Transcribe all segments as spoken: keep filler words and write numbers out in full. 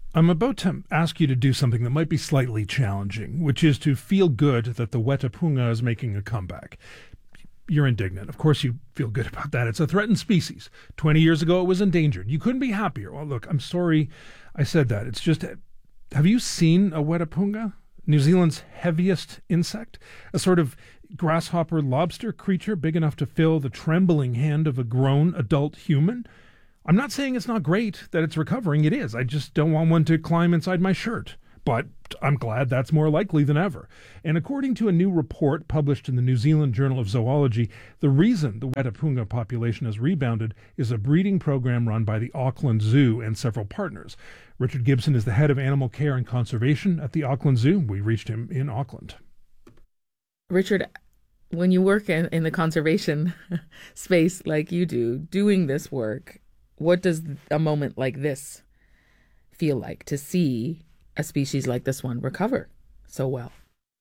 I'm about to ask you to do something that might be slightly challenging, which is to feel good that the Wetapunga is making a comeback. You're indignant. Of course you feel good about that. It's a threatened species. twenty years ago, it was endangered. You couldn't be happier. Well, look, I'm sorry I said that. It's just, have you seen a Wetapunga? New Zealand's heaviest insect? A sort of grasshopper lobster creature big enough to fill the trembling hand of a grown adult human? I'm not saying it's not great that it's recovering. It is. I just don't want one to climb inside my shirt. But I'm glad that's more likely than ever. And according to a new report published in the New Zealand Journal of Zoology, the reason the Wetapunga population has rebounded is a breeding program run by the Auckland Zoo and several partners. Richard Gibson is the head of animal care and conservation at the Auckland Zoo. We reached him in Auckland. Richard, when you work in, in the conservation space like you do, doing this work, what does a moment like this feel like to see a species like this one recover so well?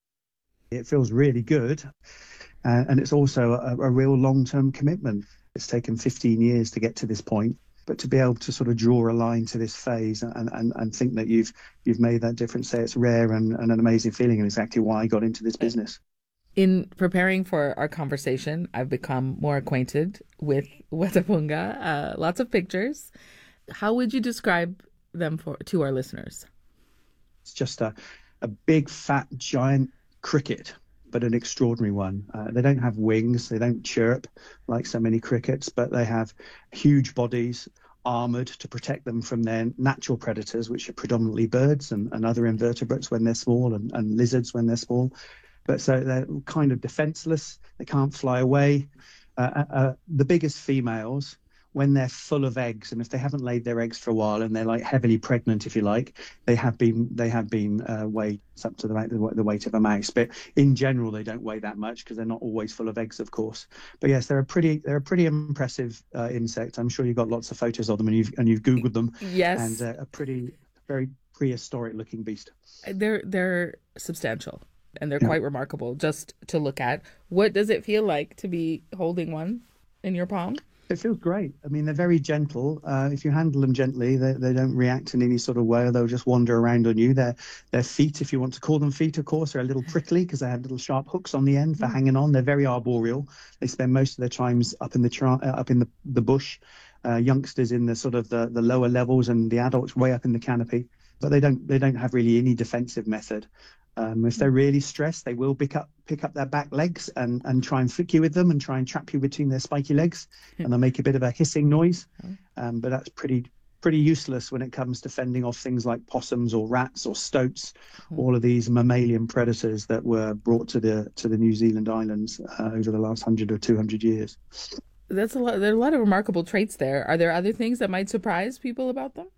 It feels really good. Uh, and it's also a, a real long-term commitment. It's taken fifteen years to get to this point, but to be able to sort of draw a line to this phase and, and, and think that you've you've made that difference, say it's rare and, and an amazing feeling, and exactly why I got into this business. In preparing for our conversation, I've become more acquainted with Wetapunga, uh, lots of pictures. How would you describe them for to our listeners? It's just a, a big, fat, giant cricket, but an extraordinary one. Uh, they don't have wings, they don't chirp like so many crickets, but they have huge bodies, armoured to protect them from their natural predators, which are predominantly birds and, and other invertebrates when they're small, and, and lizards when they're small. But so they're kind of defenseless. They can't fly away. Uh, uh, uh, the biggest females, when they're full of eggs, and if they haven't laid their eggs for a while and they're like heavily pregnant, if you like, they have been they have been uh, weighed up to the, the weight of a mouse. But in general, they don't weigh that much because they're not always full of eggs, of course. But yes, they're a pretty they're a pretty impressive uh, insect. I'm sure you've got lots of photos of them and you've and you've googled them. Yes, and uh, a pretty very prehistoric looking beast. They're they're substantial. And they're Yeah. quite remarkable just to look at. What does it feel like to be holding one in your palm? It feels great. I mean, they're very gentle. Uh, if you handle them gently, they, they don't react in any sort of way. They'll just wander around on you. Their their feet, if you want to call them feet, of course, are a little prickly because they have little sharp hooks on the end for hanging on. They're very arboreal. They spend most of their times up in the tra- uh, up in the, the bush. Uh, youngsters in the sort of the, the lower levels, and the adults way up in the canopy. But they don't they don't have really any defensive method. Um, if they're really stressed, they will pick up pick up their back legs and, and try and flick you with them and try and trap you between their spiky legs, and they'll make a bit of a hissing noise. Um, but that's pretty pretty useless when it comes to fending off things like possums or rats or stoats, all of these mammalian predators that were brought to the to the New Zealand islands uh, over the last hundred or two hundred years. That's a lot. There are a lot of remarkable traits there. Are there other things that might surprise people about them?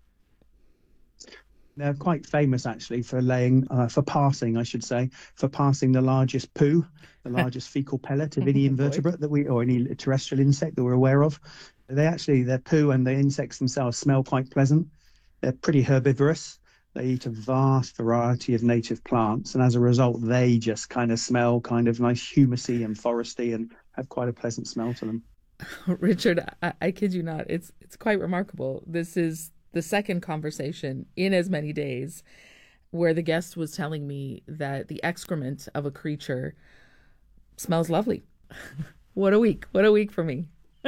They're quite famous, actually, for laying, uh, for passing, I should say, for passing the largest poo, the largest fecal pellet of any invertebrate that we, or any terrestrial insect that we're aware of. They actually, their poo and the insects themselves smell quite pleasant. They're pretty herbivorous. They eat a vast variety of native plants, and as a result, they just kind of smell kind of nice, humusy and foresty, and have quite a pleasant smell to them. Richard, I, I kid you not. It's it's quite remarkable. This is the second conversation in as many days where the guest was telling me that the excrement of a creature smells lovely. What a week. What a week for me.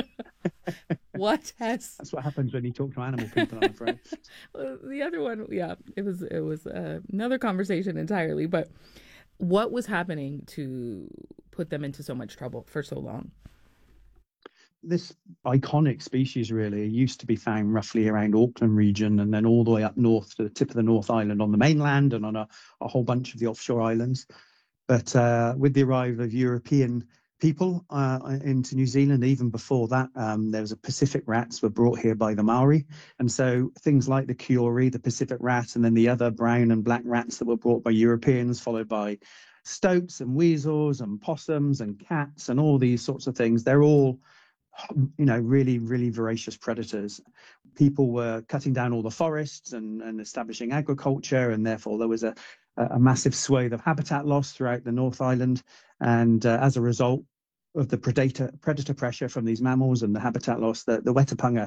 What has... That's what happens when you talk to animal people, I'm afraid. Well, the other one, yeah, it was, it was uh, another conversation entirely. But what was happening to put them into so much trouble for so long? This iconic species really used to be found roughly around Auckland region, and then all the way up north to the tip of the North Island on the mainland, and on a, a whole bunch of the offshore islands. But uh, with the arrival of European people uh, into New Zealand, even before that, um, there was a Pacific rats were brought here by the Maori. And so things like the Kiori, the Pacific rat, and then the other brown and black rats that were brought by Europeans, followed by stoats and weasels and possums and cats and all these sorts of things. They're all, you know, really, really voracious predators. People were cutting down all the forests and, and establishing agriculture, and therefore there was a, a massive swathe of habitat loss throughout the North Island. And uh, as a result of the predator predator pressure from these mammals and the habitat loss, the, the Wetapunga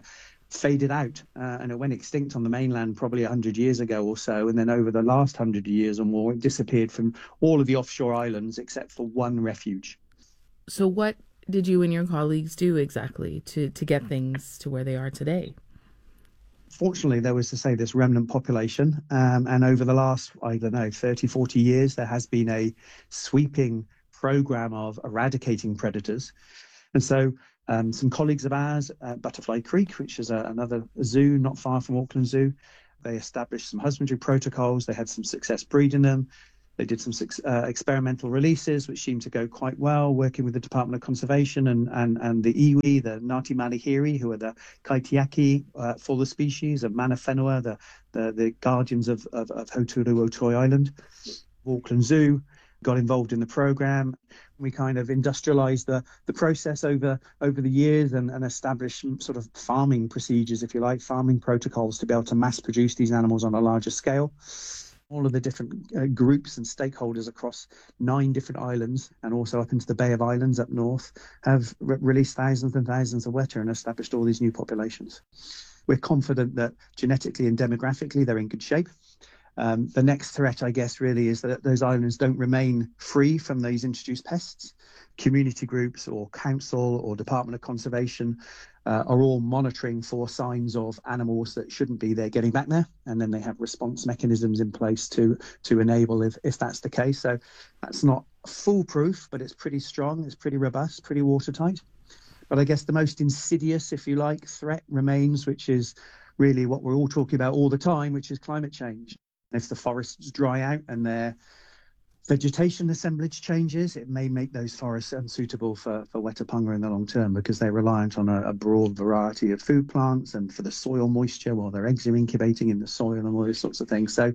faded out uh, and it went extinct on the mainland probably one hundred years ago or so. And then over the last one hundred years or more, it disappeared from all of the offshore islands except for one refuge. So what did you and your colleagues do exactly to, to get things to where they are today? Fortunately, there was, to say, this remnant population. Um, and over the last, I don't know, thirty, forty years, there has been a sweeping program of eradicating predators. And so um, some colleagues of ours at Butterfly Creek, which is a, another zoo not far from Auckland Zoo, they established some husbandry protocols. They had some success breeding them. They did some uh, experimental releases, which seemed to go quite well, working with the Department of Conservation and and, and the iwi, the Ngāti Malihiri, who are the kaitiaki uh, for the species, of Mana Whenua, the, the, the guardians of, of, of Hauturu Otoi Island. Auckland Zoo got involved in the program. We kind of industrialized the, the process over, over the years and, and established some sort of farming procedures, if you like, farming protocols to be able to mass produce these animals on a larger scale. All of the different uh, groups and stakeholders across nine different islands and also up into the Bay of Islands up north have re- released thousands and thousands of weta and established all these new populations. We're confident that genetically and demographically they're in good shape. Um, the next threat, I guess, really is that those islands don't remain free from these introduced pests. Community groups or council or Department of Conservation uh, are all monitoring for signs of animals that shouldn't be there getting back there, and then they have response mechanisms in place to to enable if, if that's the case. So that's not foolproof, but it's pretty strong, it's pretty robust, pretty watertight. But I guess the most insidious, if you like, threat remains, which is really what we're all talking about all the time, which is climate change. If the forests dry out and their vegetation assemblage changes, it may make those forests unsuitable for, for weta punga in the long term because they're reliant on a, a broad variety of food plants and for the soil moisture while their eggs are incubating in the soil and all those sorts of things. So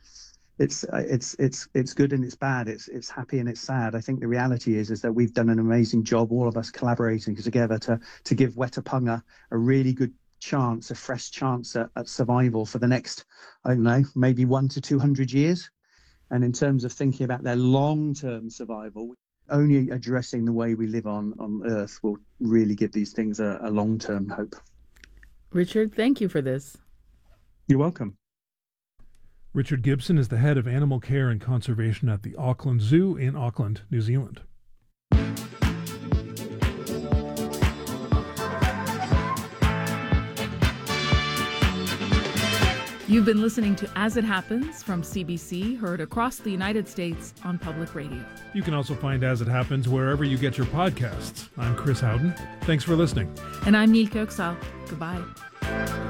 it's it's it's it's good and it's bad. It's it's happy and it's sad. I think the reality is is that we've done an amazing job, all of us collaborating together to to give weta punga a really good chance, a fresh chance at, at survival for the next, I don't know, maybe one to two hundred years. And in terms of thinking about their long-term survival, only addressing the way we live on, on Earth will really give these things a, a long-term hope. Richard, thank you for this. You're welcome. Richard Gibson is the head of animal care and conservation at the Auckland Zoo in Auckland, New Zealand. You've been listening to As It Happens from C B C, heard across the United States on public radio. You can also find As It Happens wherever you get your podcasts. I'm Chris Howden. Thanks for listening. And I'm Neil Köksal. Goodbye.